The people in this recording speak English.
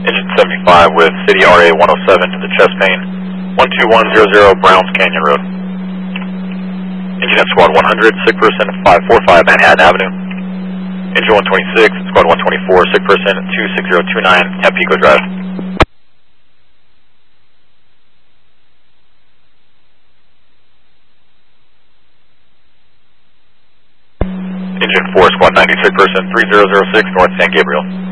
Engine 75 with City RA 107 to the chest pane, 12100 Browns Canyon Road. Engine at Squad 100, sick person 545 Manhattan Avenue. Engine 126, Squad 124, sick person 26029 Tampico Drive. Engine 4, Squad 90, sick person 3006 North San Gabriel.